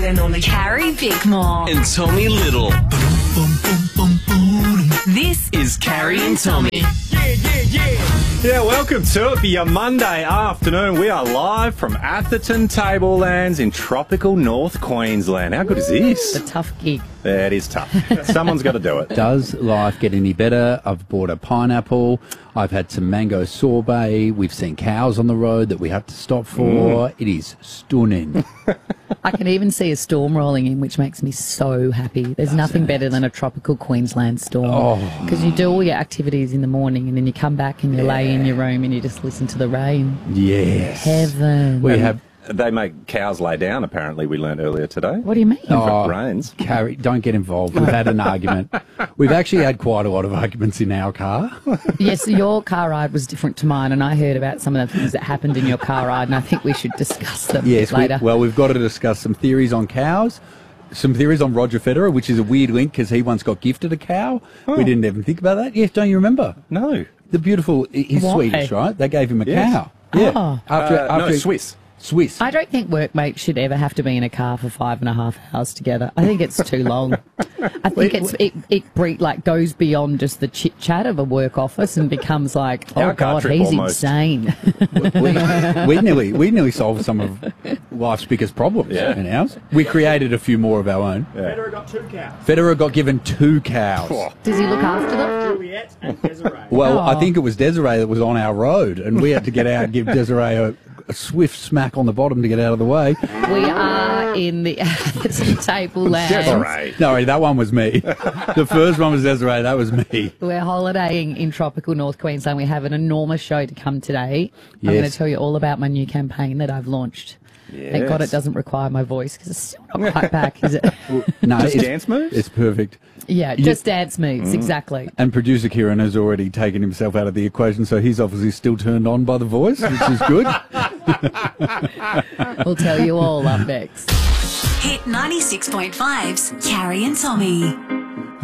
and only Carrie Bickmore. And Tommy Little. This Is Carrie and Tommy. Yeah, welcome to it for your Monday afternoon. We are live from Atherton Tablelands in tropical North Queensland. How good is this? A tough gig. Yeah, it is tough. Someone's got to do it. Does life get any better? I've bought a pineapple. I've had some mango sorbet. We've seen cows on the road that we have to stop for. It is stunning. I can even see a storm rolling in, which makes me so happy. There's nothing better than a tropical Queensland storm. Because you do all your activities in the morning and then you come back and you lay in your room and you just listen to the rain. Yes. Heaven. We have... They make cows lay down, apparently, we learned earlier today. What do you mean? If it rains. Carrie, don't get involved. We've had an argument. We've actually had quite a lot of arguments in our car. Yes, your car ride was different to mine, and I heard about some of the things that happened in your car ride, and I think we should discuss them later. We've got to discuss some theories on cows, some theories on Roger Federer, which is a weird link because he once got gifted a cow. We didn't even think about that. Yes, don't you remember? No. The beautiful, he's Why? Swedish, right? They gave him a Yes. cow. Yeah. Oh. No, Swiss. Swiss. I don't think workmates should ever have to be in a car for 5.5 hours together. I think it's too long. I think it goes beyond just the chit chat of a work office and becomes like, Our oh car God, trip he's almost. insane. we nearly solved some of life's biggest problems in ours. We created a few more of our own. Federer got 2 cows. Federer got given 2 cows. Does he look after them? Juliet and Desiree. Well, I Oh. think it was Desiree that was on our road, and we had to get out and give Desiree a swift smack on the bottom to get out of the way. We are in the Atherton Tablelands. Desiree. No, that one was me. The first one was Desiree, that was me. We're holidaying in tropical North Queensland. We have an enormous show to come today. I'm going Yes. to tell you all about my new campaign that I've launched. Thank God it doesn't require my voice because it's still not quite back, is it? No, Just it's, dance moves? It's perfect. Yeah, just dance moves, exactly. And producer Kieran has already taken himself out of the equation, so he's obviously still turned on by the voice, which is good. We'll tell you all up next. Hit 96.5's Carrie and Tommy.